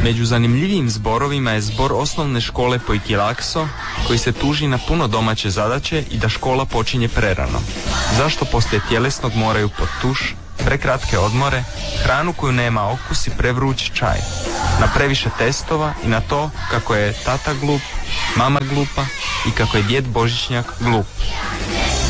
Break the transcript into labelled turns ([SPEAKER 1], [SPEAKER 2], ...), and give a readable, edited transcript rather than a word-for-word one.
[SPEAKER 1] Među zanimljivijim zborovima je zbor osnovne škole Pojkilakso, koji se tuži na puno domaće zadaće i da škola počinje prerano. Zašto poslije tjelesnog moraju pod tuš, prekratke odmore, hranu koju nema okus i prevruć čaj, na previše testova i na to kako je tata glup, mama glupa i kako je djed Božićnjak glup.